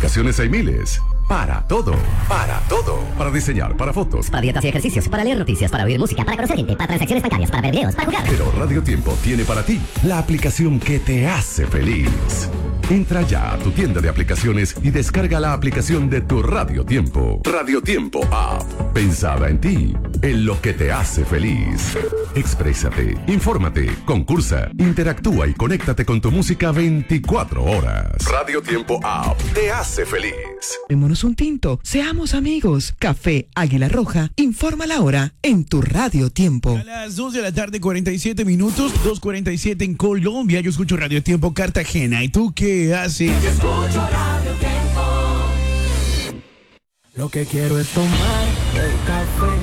Aplicaciones hay miles. Para todo. Para todo. Para diseñar, para fotos. Para dietas y ejercicios, para leer noticias, para oír música, para conocer gente, para transacciones bancarias, para ver videos, para jugar. Pero Radio Tiempo tiene para ti la aplicación que te hace feliz. Entra ya a tu tienda de aplicaciones y descarga la aplicación de tu Radio Tiempo. Radio Tiempo App. Pensada en ti, en lo que te hace feliz. Exprésate, infórmate, concursa, interactúa y conéctate con tu música 24 horas. Radio Tiempo App te hace feliz. Démonos un tinto, seamos amigos. Café Águila Roja, informa la hora en tu Radio Tiempo. A las 2 de la tarde, 47 minutos, 2:47 en Colombia. Yo escucho Radio Tiempo Cartagena. ¿Y tú qué haces? Yo escucho Radio Tiempo. Lo que quiero es tomar el café